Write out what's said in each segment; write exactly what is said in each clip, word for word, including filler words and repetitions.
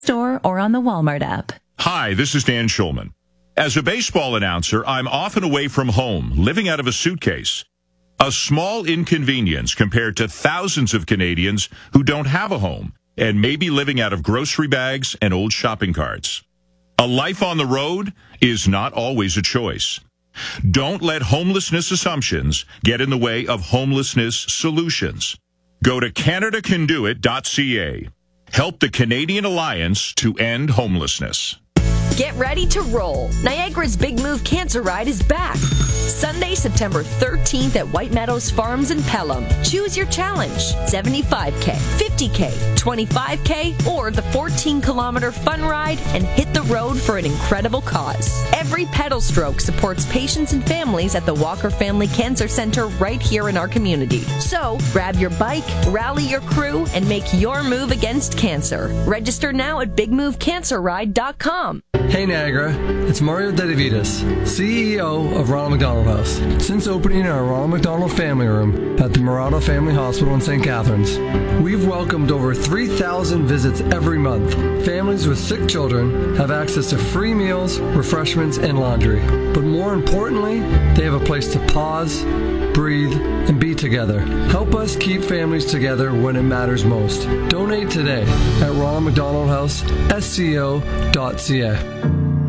store or on the Walmart app. Hi, this is Dan Schulman. As a baseball announcer, I'm often away from home, living out of a suitcase. A small inconvenience compared to thousands of Canadians who don't have a home and may be living out of grocery bags and old shopping carts. A life on the road is not always a choice. Don't let homelessness assumptions get in the way of homelessness solutions. Go to Canada Can Do It dot C A. Help the Canadian Alliance to End Homelessness. Get ready to roll. Niagara's Big Move Cancer Ride is back. Sunday, September thirteenth at White Meadows Farms in Pelham. Choose your challenge. seventy-five K, fifty K, twenty-five K, or the fourteen kilometer fun ride and hit the road for an incredible cause. Every pedal stroke supports patients and families at the Walker Family Cancer Center right here in our community. So, grab your bike, rally your crew, and make your move against cancer. Register now at big move cancer ride dot com. Hey Niagara, it's Mario Dedavidas, C E O of Ronald McDonald House. Since opening our Ronald McDonald Family Room at the Murata Family Hospital in Saint Catharines, we've welcomed over three thousand visits every month. Families with sick children have access to free meals, refreshments, and laundry. But more importantly, they have a place to pause, breathe, and be together. Help us keep families together when it matters most. Donate today at Ronald McDonald House, S C O dot C A.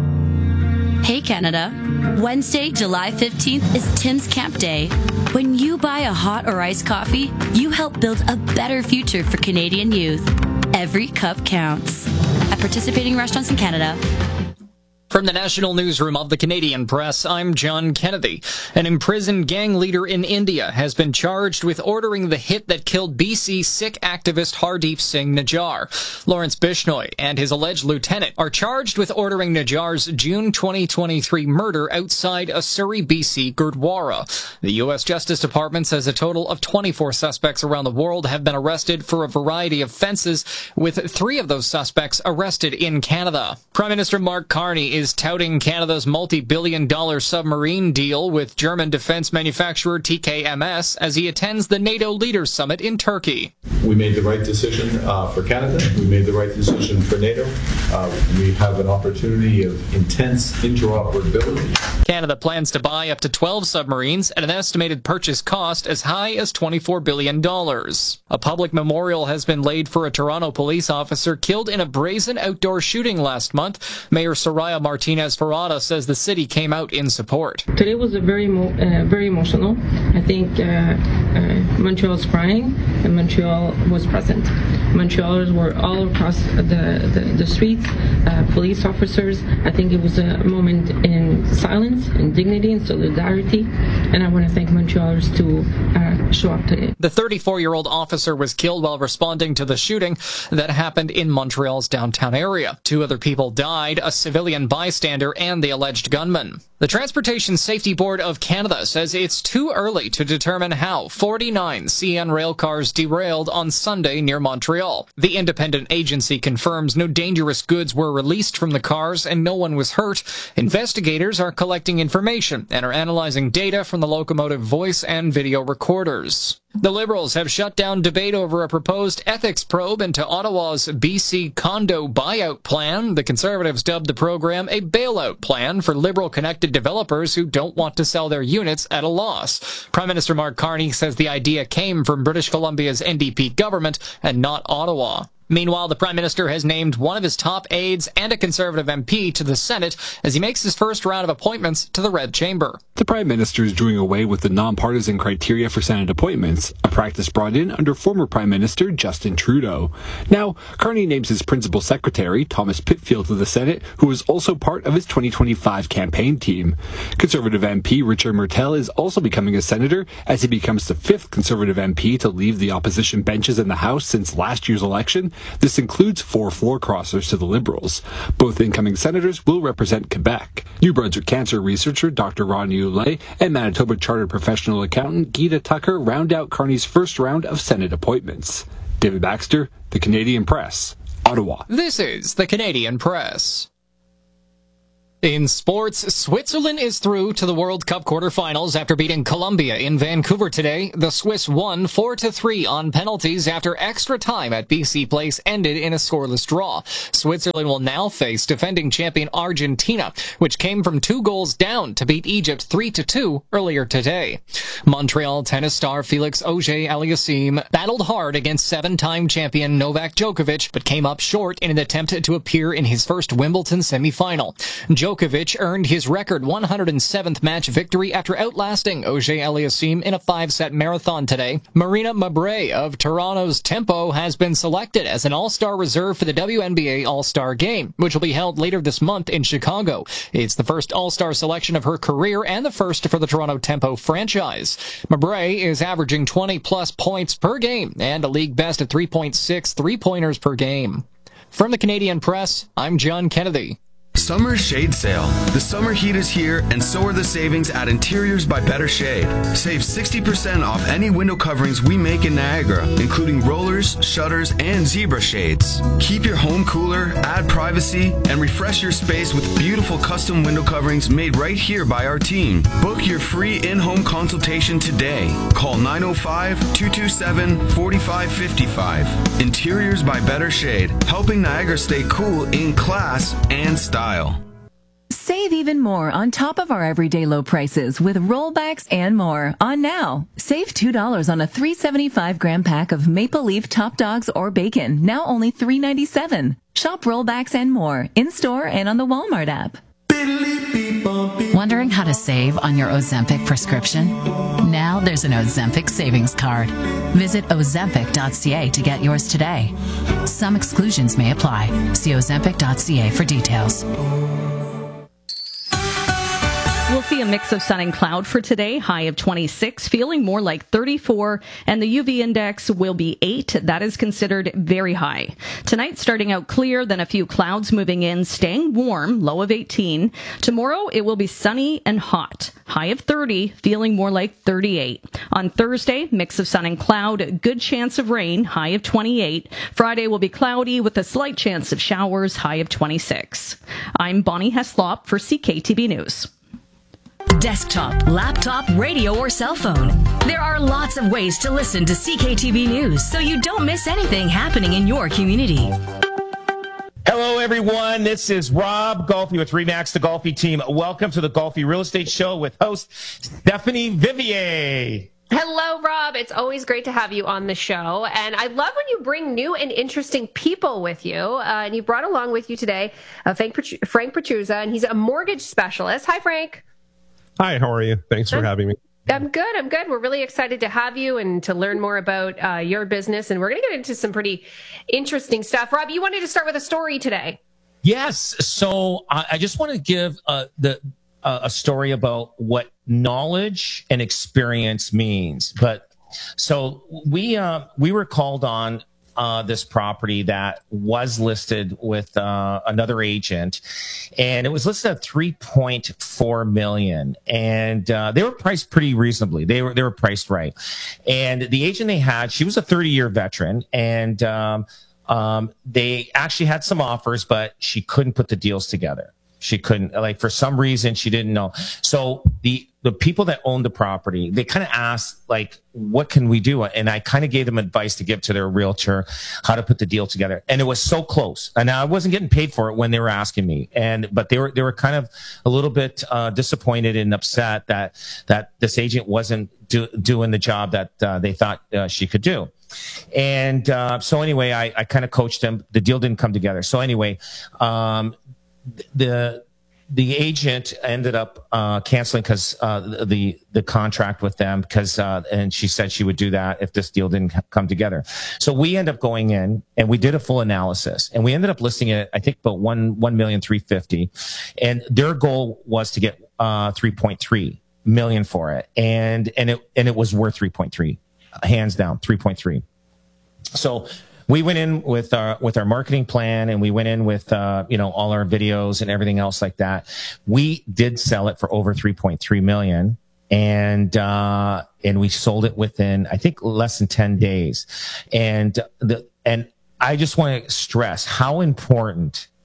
Hey Canada, Wednesday, July fifteenth is Tim's Camp Day. When you buy a hot or iced coffee, you help build a better future for Canadian youth. Every cup counts. At participating restaurants in Canada. From the National Newsroom of the Canadian Press, I'm John Kennedy. An imprisoned gang leader in India has been charged with ordering the hit that killed B C Sikh activist Hardeep Singh Najjar. Lawrence Bishnoi and his alleged lieutenant are charged with ordering Najjar's June twenty twenty-three murder outside a Surrey, B C Gurdwara. The U S Justice Department says a total of twenty-four suspects around the world have been arrested for a variety of offences, with three of those suspects arrested in Canada. Prime Minister Mark Carney is is touting Canada's multi-billion dollar submarine deal with German defense manufacturer T K M S as he attends the NATO Leaders Summit in Turkey. We made the right decision uh, for Canada. We made the right decision for NATO. Uh, we have an opportunity of intense interoperability. Canada plans to buy up to twelve submarines at an estimated purchase cost as high as twenty-four billion dollars. A public memorial has been laid for a Toronto police officer killed in a brazen outdoor shooting last month. Mayor Soraya Martinez Ferrada says the city came out in support. Today was a very, uh, very emotional. I think uh, uh, Montreal's crying, and Montreal was present. Montrealers were all across the, the, the streets, uh, police officers. I think it was a moment in silence, in dignity, and solidarity, and I want to thank Montrealers to uh, show up today. The thirty-four-year-old officer was killed while responding to the shooting that happened in Montreal's downtown area. Two other people died, a civilian bystander and the alleged gunman. The Transportation Safety Board of Canada says it's too early to determine how forty-nine C N rail cars derailed on Sunday near Montreal. The independent agency confirms no dangerous goods were released from the cars and no one was hurt. Investigators are collecting information and are analyzing data from the locomotive voice and video recorders. The Liberals have shut down debate over a proposed ethics probe into Ottawa's B C condo buyout plan. The Conservatives dubbed the program a bailout plan for Liberal-connected developers who don't want to sell their units at a loss. Prime Minister Mark Carney says the idea came from British Columbia's N D P government and not Ottawa. Meanwhile, the Prime Minister has named one of his top aides and a Conservative M P to the Senate as he makes his first round of appointments to the Red Chamber. The Prime Minister is doing away with the nonpartisan criteria for Senate appointments, a practice brought in under former Prime Minister Justin Trudeau. Now, Carney names his principal secretary, Thomas Pitfield, to the Senate, who is also part of his twenty twenty-five campaign team. Conservative M P Richard Martel is also becoming a senator as he becomes the fifth Conservative M P to leave the opposition benches in the House since last year's election. This includes four floor crossers to the Liberals. Both incoming senators will represent Quebec. New Brunswick cancer researcher Doctor Ronnie Oulet and Manitoba Chartered Professional Accountant Gita Tucker round out Carney's first round of Senate appointments. David Baxter, The Canadian Press, Ottawa. This is The Canadian Press. In sports, Switzerland is through to the World Cup quarterfinals after beating Colombia in Vancouver today. The Swiss won four to three on penalties after extra time at B C Place ended in a scoreless draw. Switzerland will now face defending champion Argentina, which came from two goals down to beat Egypt three to two earlier today. Montreal tennis star Felix Auger-Aliassime battled hard against seven-time champion Novak Djokovic, but came up short in an attempt to appear in his first Wimbledon semifinal. Djokovic earned his record one hundred seventh match victory after outlasting Auger-Aliassime in a five-set marathon today. Marina Mabrey of Toronto's Tempo has been selected as an all-star reserve for the W N B A All-Star Game, which will be held later this month in Chicago. It's the first all-star selection of her career and the first for the Toronto Tempo franchise. Mabrey is averaging twenty-plus points per game and a league best at three point six three-pointers per game. From the Canadian Press, I'm John Kennedy. Summer Shade Sale. The summer heat is here, and so are the savings at Interiors by Better Shade. Save sixty percent off any window coverings we make in Niagara, including rollers, shutters, and zebra shades. Keep your home cooler, add privacy, and refresh your space with beautiful custom window coverings made right here by our team. Book your free in-home consultation today. Call nine oh five, two two seven, four five five five. Interiors by Better Shade, helping Niagara stay cool in class and style. Save even more on top of our everyday low prices with rollbacks and more on now. Save two dollars on a three seventy-five gram pack of Maple Leaf Top Dogs or bacon, now only three ninety-seven. Shop rollbacks and more in-store and on the Walmart app. Wondering how to save on your Ozempic prescription? Now there's an Ozempic savings card. Visit ozempic dot c a to get yours today. Some exclusions may apply. See ozempic dot c a for details. We'll see a mix of sun and cloud for today, high of twenty-six, feeling more like thirty-four, and the U V index will be eight. That is considered very high. Tonight, starting out clear, then a few clouds moving in, staying warm, low of eighteen. Tomorrow, it will be sunny and hot, high of thirty, feeling more like thirty-eight. On Thursday, mix of sun and cloud, good chance of rain, high of twenty-eight. Friday will be cloudy with a slight chance of showers, high of twenty-six. I'm Bonnie Heslop for C K T B News. Desktop, laptop, radio, or cell phone. There are lots of ways to listen to C K T V News so you don't miss anything happening in your community. Hello, everyone. This is Rob Golfi with Remax, the Golfi team. Welcome to the Golfi Real Estate Show with host Stephanie Vivier. Hello, Rob. It's always great to have you on the show. And I love when you bring new and interesting people with you. Uh, and you brought along with you today uh, Frank, Petru- Frank Petruza, and he's a mortgage specialist. Hi, Frank. Hi, how are you? Thanks for I'm, having me. I'm good. I'm good. We're really excited to have you and to learn more about uh, your business. And we're going to get into some pretty interesting stuff. Rob, you wanted to start with a story today. Yes. So I, I just want to give uh, the uh, a story about what knowledge and experience means. But so we uh, we were called on Uh, this property that was listed with uh, another agent, and it was listed at three point four million, and uh, they were priced pretty reasonably. They were they were priced right, and the agent they had, she was a thirty year veteran, and um, um, they actually had some offers, but she couldn't put the deals together. She couldn't, like, for some reason, she didn't know. So the the people that owned the property, they kind of asked, like, what can we do? And I kind of gave them advice to give to their realtor how to put the deal together. And it was so close. And I wasn't getting paid for it when they were asking me. And but they were they were kind of a little bit uh, disappointed and upset that that this agent wasn't do, doing the job that uh, they thought uh, she could do. And uh, so anyway, I, I kind of coached them. The deal didn't come together. So anyway, um, the the agent ended up uh, canceling because uh, the the contract with them because uh, and she said she would do that if this deal didn't come together. So we ended up going in and we did a full analysis and we ended up listing it, I think, about one one million three fifty, and their goal was to get uh, three point three million for it, and and it and it was worth three point three, hands down, three point three. So we went in with our with our marketing plan, and we went in with uh, you know all our videos and everything else like that. We did sell it for over three point three million, and uh, and we sold it within, I think, less than ten days. And the and I just want to stress how important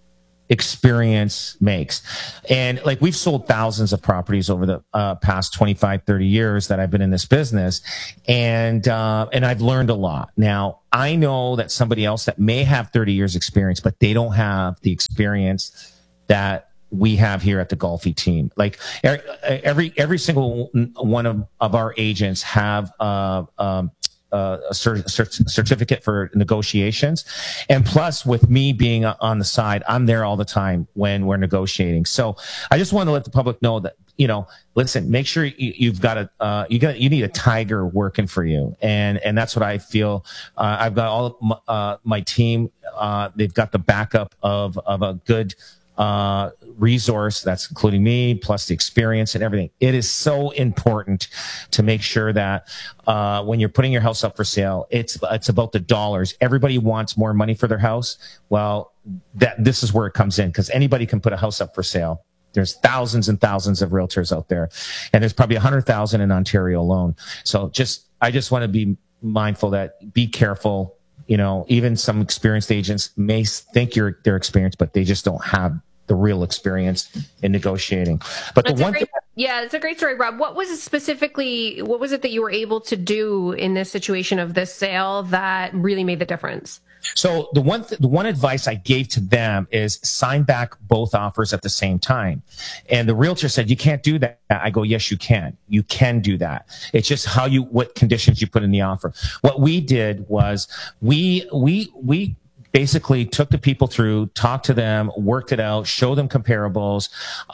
experience makes. And like, we've sold thousands of properties over the uh, past twenty-five, thirty years that I've been in this business. And, uh, and I've learned a lot. Now, I know that somebody else that may have thirty years experience, but they don't have the experience that we have here at the Golfi team. Like every, every single one of, of our agents have, uh, um, Uh, a cert- cert- certificate for negotiations. And plus, with me being on the side, I'm there all the time when we're negotiating. So I just want to let the public know that, you know, listen, make sure you, you've got a, uh, you got, you need a tiger working for you. And, and that's what I feel. Uh, I've got all my, uh, my team. Uh, they've got the backup of, of a good, uh, resource that's including me, plus the experience and everything. It is so important to make sure that, uh, when you're putting your house up for sale, it's, it's about the dollars. Everybody wants more money for their house. Well, that, this is where it comes in, because anybody can put a house up for sale. There's thousands and thousands of realtors out there, and there's probably a hundred thousand in Ontario alone. So just, I just want to be mindful that be careful. You know, even some experienced agents may think you're they're experienced, but they just don't have the real experience in negotiating. But That's the one great, thing, yeah, it's a great story, Rob. What was it specifically, what was it that you were able to do in this situation of this sale that really made the difference? So the one, th- the one advice I gave to them is sign back both offers at the same time. And the realtor said, you can't do that. I go, yes, you can. You can do that. It's just how you, what conditions you put in the offer. What we did was we, we, we, basically took the people through, talked to them, worked it out, showed them comparables,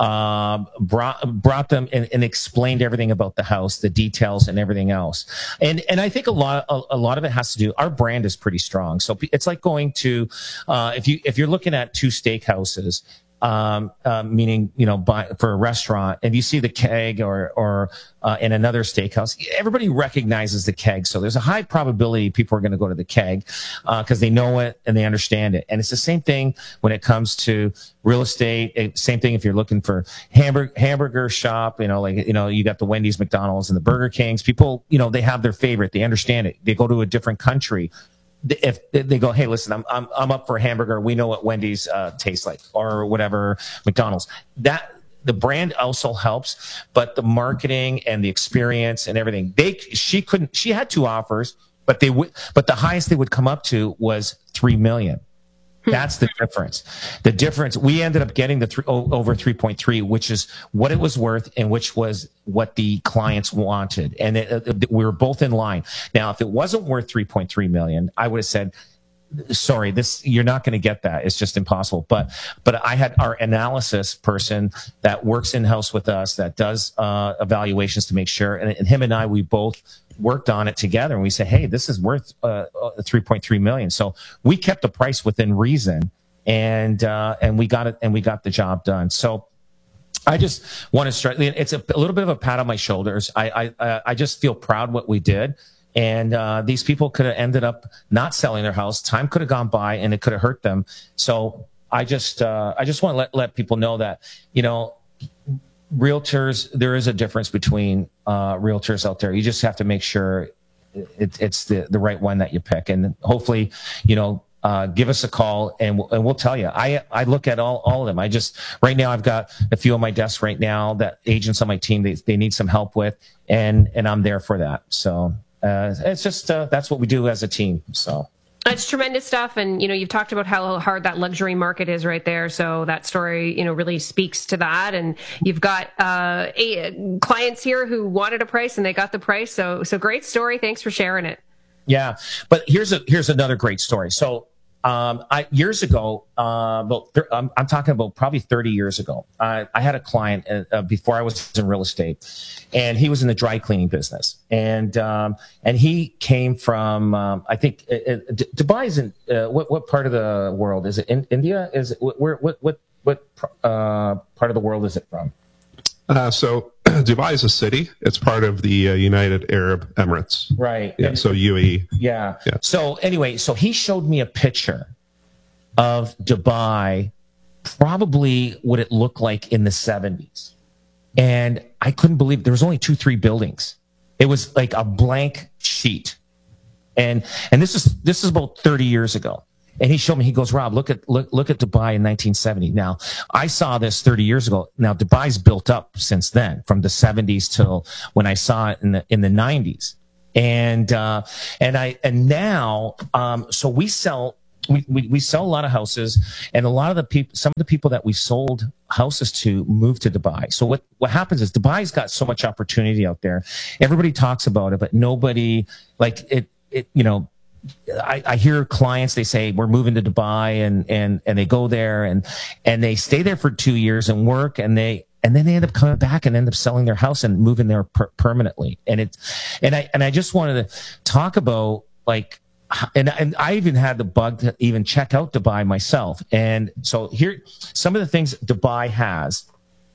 um, brought brought them and, and explained everything about the house, the details, and everything else. And and I think a lot a, a lot of it has to do. Our brand is pretty strong, so it's like going to uh, if you if you're looking at two steakhouses. Um, uh, meaning, you know, buy, for a restaurant, and you see the keg or, or, uh, in another steakhouse, everybody recognizes the keg. So there's a high probability people are going to go to the keg, uh, cause they know it and they understand it. And it's the same thing when it comes to real estate. It, same thing if you're looking for hamburger, hamburger shop, you know, like, you know, you got the Wendy's, McDonald's, and the Burger Kings. People, you know, they have their favorite. They understand it. They go to a different country. If they go, hey, listen, I'm I'm I'm up for a hamburger. We know what Wendy's uh, tastes like, or whatever, McDonald's. That the brand also helps, but the marketing and the experience and everything. They she couldn't. She had two offers, but they would. But the highest they would come up to was three million. That's the difference. The difference, we ended up getting the th- over three point three, which is what it was worth and which was what the clients wanted. And it, it, we were both in line. Now, if it wasn't worth three point three million, I would have said, sorry, this, you're not going to get that. It's just impossible. But, but I had our analysis person that works in house with us that does, uh, evaluations to make sure. And, and him and I, we both worked on it together, and we said, hey, this is worth, uh, three point three million. So we kept the price within reason, and, uh, and we got it, and we got the job done. So, I just want to start. It's a, a little bit of a pat on my shoulders. I, I, I just feel proud what we did. And, uh, these people could have ended up not selling their house. Time could have gone by and it could have hurt them. So I just, uh, I just want to let, let people know that, you know, realtors, there is a difference between, uh, realtors out there. You just have to make sure it, it's the, the right one that you pick. And hopefully, you know, Uh, give us a call and we'll, and we'll tell you. I, I look at all, all of them. I just, right now I've got a few on my desk right now that agents on my team, they, they need some help with, and, and I'm there for that. So, uh, it's just, uh, that's what we do as a team. So. It's tremendous stuff. And, you know, you've talked about how hard that luxury market is right there. So that story, you know, really speaks to that. And you've got, uh, a, clients here who wanted a price and they got the price. So, so great story. Thanks for sharing it. Yeah. But here's a, here's another great story. So, Um, I, years ago, uh, about, th- I'm, I'm talking about probably thirty years ago, I, I had a client uh, uh, before I was in real estate, and he was in the dry cleaning business. And, um, and he came from, um, I think, uh, uh, D- Dubai is in, uh, what, what part of the world is it? In India? Is it, where, what, what, what, uh, part of the world is it from? Uh, so Dubai is a city. It's part of the uh, United Arab Emirates. Right. Yeah. So U A E. Yeah. yeah. So anyway, so he showed me a picture of Dubai, probably what it looked like in the seventies. And I couldn't believe it. There was only two, three buildings. It was like a blank sheet. And, and this is, this is about thirty years ago. And he showed me, he goes, Rob, look at, look, look at Dubai in nineteen seventy. Now, I saw this thirty years ago. Now, Dubai's built up since then, from the seventies till when I saw it in the, in the nineties. And, uh, and I, and now, um, so we sell, we, we, we sell a lot of houses, and a lot of the people, some of the people that we sold houses to moved to Dubai. So what, what happens is Dubai's got so much opportunity out there. Everybody talks about it, but nobody, like it, it, you know, I, I hear clients, they say, we're moving to Dubai, and, and, and they go there and, and they stay there for two years and work, and they, and then they end up coming back and end up selling their house and moving there per- permanently. And it, and I, and I just wanted to talk about, like, and, and I even had the bug to even check out Dubai myself. And so here, some of the things Dubai has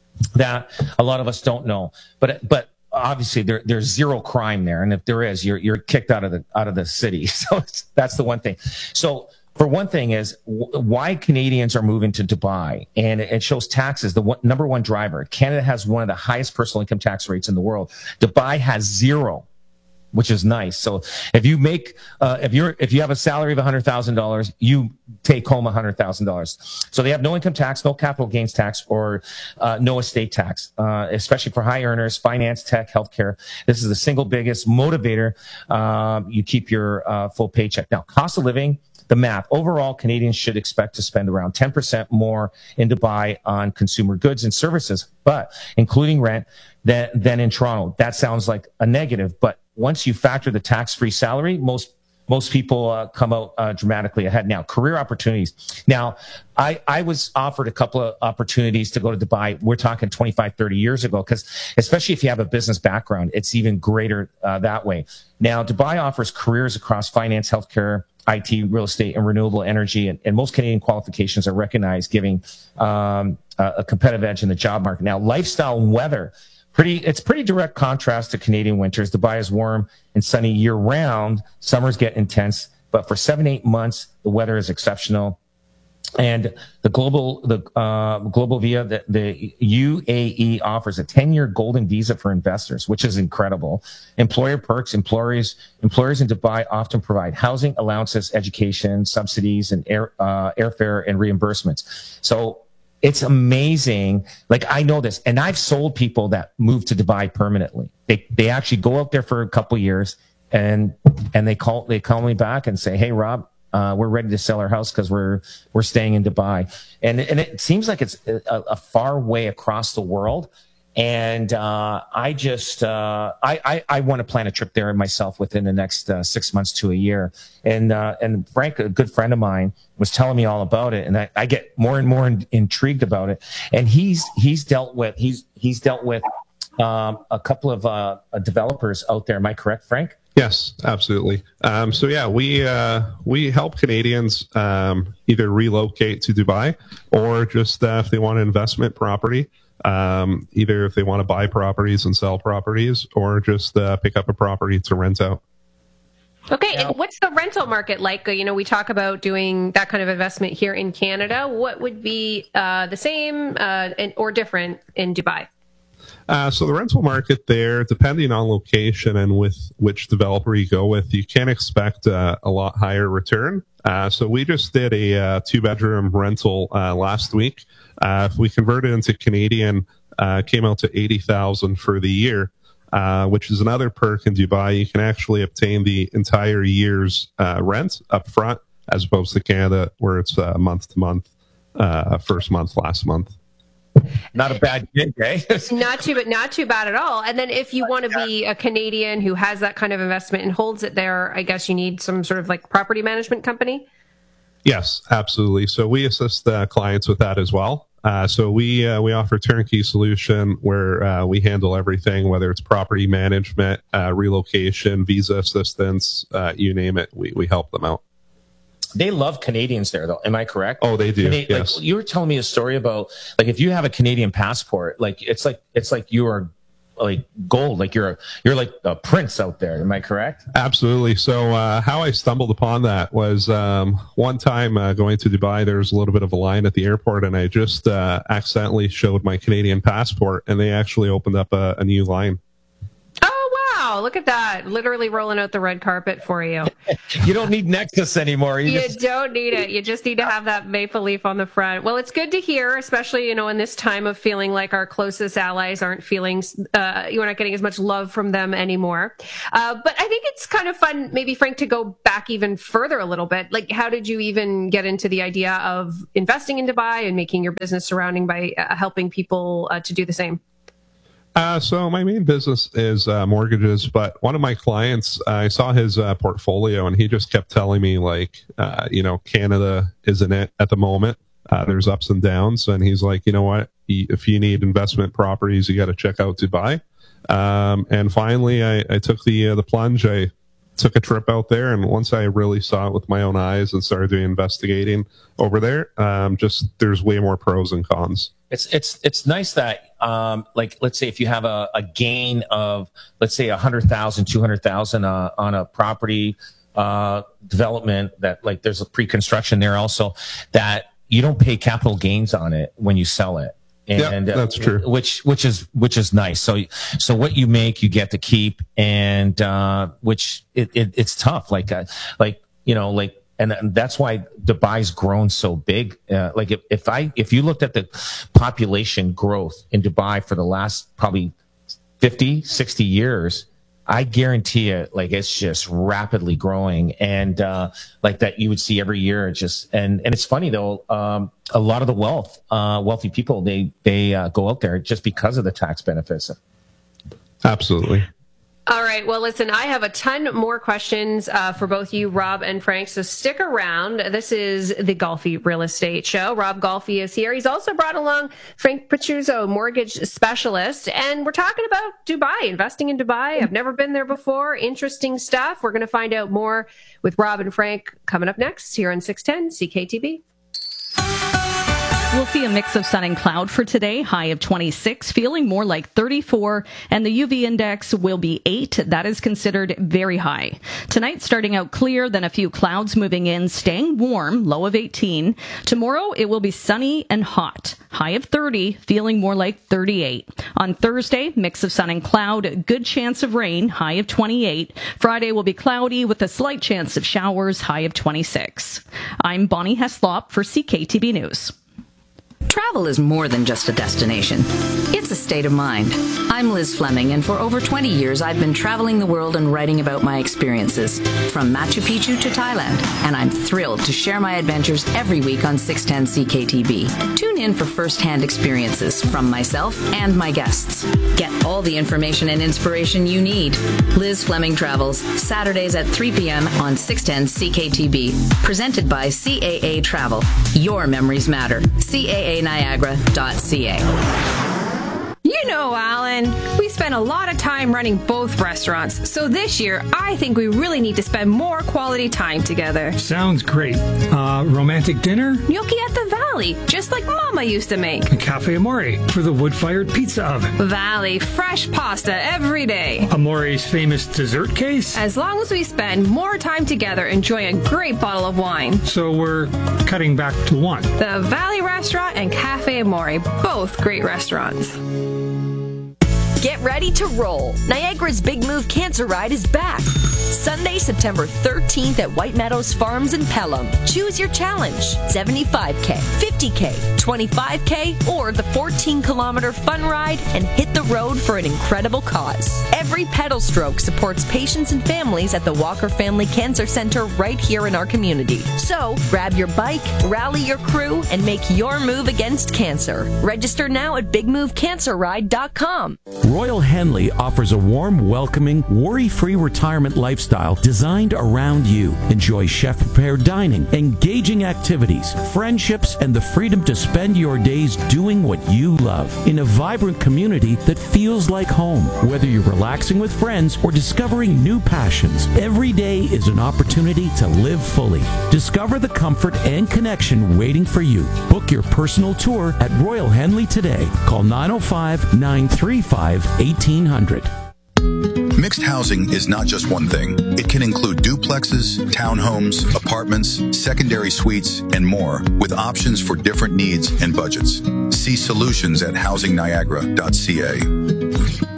that a lot of us don't know, but, but, obviously there, there's zero crime there. And if there is, you're, you're kicked out of the, out of the city. So it's, that's the one thing. So for one thing is w- why Canadians are moving to Dubai, and it, it shows taxes. The one, number one driver, Canada has one of the highest personal income tax rates in the world. Dubai has zero, which is nice. So if you make, uh, if you're, if you have a salary of a hundred thousand dollars, you take home a hundred thousand dollars. So they have no income tax, no capital gains tax, or, uh, no estate tax, uh, especially for high earners, finance, tech, healthcare. This is the single biggest motivator. Um, you keep your, uh, full paycheck. Now, cost of living, the math, overall, Canadians should expect to spend around ten percent more in Dubai on consumer goods and services, but including rent, than, than in Toronto. That sounds like a negative, but once you factor the tax-free salary, most most people uh, come out uh, dramatically ahead. Now, career opportunities. Now, I, I was offered a couple of opportunities to go to Dubai. We're talking twenty-five, thirty years ago, because especially if you have a business background, it's even greater uh, that way. Now, Dubai offers careers across finance, healthcare, I T, real estate, and renewable energy, and, and most Canadian qualifications are recognized, giving um, a, a competitive edge in the job market. Now, lifestyle and weather. Pretty, it's pretty direct contrast to Canadian winters. Dubai is warm and sunny year round. Summers get intense, but for seven, eight months, the weather is exceptional. And the global, the uh, global via the, the U A E offers a ten-year golden visa for investors, which is incredible. Employer perks. Employers, employers in Dubai often provide housing allowances, education, subsidies, and air, uh, airfare and reimbursements. So it's amazing. Like, I know this, and I've sold people that move to Dubai permanently. They they actually go out there for a couple years, and and they call they call me back and say, "Hey, Rob, uh, we're ready to sell our house because we're we're staying in Dubai." And and it seems like it's a, a far way across the world. And uh, I just uh, I, I I want to plan a trip there myself within the next uh, six months to a year. And uh, and Frank, a good friend of mine, was telling me all about it, and I, I get more and more in, intrigued about it. And he's he's dealt with he's he's dealt with um, a couple of uh, developers out there. Am I correct, Frank? Yes, absolutely. Um, so yeah, we uh, we help Canadians um, either relocate to Dubai, or just uh, if they want an investment property. Um, either if they want to buy properties and sell properties, or just uh, pick up a property to rent out. Okay, and what's the rental market like? You know, we talk about doing that kind of investment here in Canada. What would be uh, the same uh, and, or different in Dubai? Uh, so the rental market there, depending on location and with which developer you go with, you can expect uh, a lot higher return. Uh, so we just did a uh, two-bedroom rental uh, last week. Uh, if we convert it into Canadian, uh, came out to eighty thousand for the year, uh, which is another perk in Dubai. You can actually obtain the entire year's uh, rent up front, as opposed to Canada, where it's uh, month to month, uh, first month, last month. Not a bad gig, eh? Not too, but not too bad at all. And then if you want to be a Canadian who has that kind of investment and holds it there, I guess you need some sort of like property management company. Yes, absolutely. So we assist uh, clients with that as well. Uh, so we uh, we offer turnkey solution where uh, we handle everything, whether it's property management, uh, relocation, visa assistance, uh, you name it. We we help them out. They love Canadians there, though. Am I correct? Oh, they do. Cana- yes. Like, you were telling me a story about, like, if you have a Canadian passport, like it's like it's like you are like gold, like you're a, you're like a prince out there. Am I correct? Absolutely. So uh, how I stumbled upon that was um, one time uh, going to Dubai. There was a little bit of a line at the airport, and I just uh, accidentally showed my Canadian passport, and they actually opened up a, a new line. Oh Wow, look at that. Literally rolling out the red carpet for you. You don't need Nexus anymore. You, You just, don't need it. You just need to have that maple leaf on the front. Well, it's good to hear, especially, you know, in this time of feeling like our closest allies aren't feeling, uh, you're not getting as much love from them anymore. Uh, but I think it's kind of fun, maybe, Frank, to go back even further a little bit. Like, how did you even get into the idea of investing in Dubai and making your business surrounding by uh, helping people uh, to do the same? Uh, so my main business is uh, mortgages, but one of my clients, uh, I saw his uh, portfolio, and he just kept telling me, like, uh, you know, Canada isn't it at the moment. Uh, there's ups and downs, and he's like, you know what? If you need investment properties, you got to check out Dubai. Um, and finally, I, I took the uh, the plunge. I took a trip out there, and once I really saw it with my own eyes and started doing investigating over there, um, just there's way more pros and cons. It's it's it's nice that um, like, let's say if you have a, a gain of, let's say, a hundred thousand, two hundred thousand uh, on a property uh, development, that, like, there's a pre-construction there also, that you don't pay capital gains on it when you sell it. And yeah, that's true. Uh, which which is which is nice. So so what you make, you get to keep, and uh, which it, it it's tough. Like uh, like you know like. And that's why Dubai's grown so big. Uh, like if, if I, if you looked at the population growth in Dubai for the last probably fifty, sixty years, I guarantee it, like, it's just rapidly growing. And, uh, like that you would see every year. It's just, and, and it's funny though, um, a lot of the wealth, uh, wealthy people, they, they, uh, go out there just because of the tax benefits. Absolutely. All right. Well, listen, I have a ton more questions uh, for both you, Rob and Frank, so stick around. This is the Golfi Real Estate Show. Rob Golfi is here. He's also brought along Frank Pachuzzo, mortgage specialist, and we're talking about Dubai, investing in Dubai. I've never been there before. Interesting stuff. We're going to find out more with Rob and Frank coming up next here on six ten C K T B. We'll see a mix of sun and cloud for today, high of twenty-six, feeling more like thirty-four, and the U V index will be eight. That is considered very high. Tonight, starting out clear, then a few clouds moving in, staying warm, low of eighteen. Tomorrow, it will be sunny and hot, high of thirty, feeling more like thirty-eight. On Thursday, mix of sun and cloud, good chance of rain, high of twenty-eight. Friday will be cloudy with a slight chance of showers, high of twenty-six. I'm Bonnie Heslop for C K T B News. Travel is more than just a destination. It's a state of mind. I'm Liz Fleming, and for over twenty years, I've been traveling the world and writing about my experiences, from Machu Picchu to Thailand, and I'm thrilled to share my adventures every week on six ten C K T B. Tune in for first-hand experiences from myself and my guests. Get all the information and inspiration you need. Liz Fleming Travels, Saturdays at three p.m. on six ten C K T B. Presented by C A A Travel. Your memories matter. C A A Niagara dot C A. You know, Alan, we spend a lot of time running both restaurants, so this year I think we really need to spend more quality time together. Sounds great. Uh, romantic dinner? Gnocchi at the Valley, just like Mama used to make. A Cafe Amore for the wood-fired pizza oven. Valley, fresh pasta every day. Amore's famous dessert case? As long as we spend more time together enjoying a great bottle of wine. So we're cutting back to one. The Valley Restaurant and Cafe Amore, both great restaurants. Get ready to roll. Niagara's Big Move Cancer Ride is back. Sunday, September thirteenth at White Meadows Farms in Pelham. Choose your challenge. seventy-five K, fifty K, twenty-five K, or the fourteen kilometer fun ride and hit the road for an incredible cause. Every pedal stroke supports patients and families at the Walker Family Cancer Center right here in our community. So, grab your bike, rally your crew, and make your move against cancer. Register now at big move cancer ride dot com. Royal Henley offers a warm, welcoming, worry-free retirement lifestyle designed around you. Enjoy chef-prepared dining, engaging activities, friendships, and the freedom to spend your days doing what you love in a vibrant community that feels like home. Whether you're relaxing with friends or discovering new passions, every day is an opportunity to live fully. Discover the comfort and connection waiting for you. Book your personal tour at Royal Henley today. Call nine oh five, nine three five, eighteen hundred. Mixed housing is not just one thing. It can include duplexes, townhomes, apartments, secondary suites, and more, with options for different needs and budgets. See solutions at housing niagara dot C A.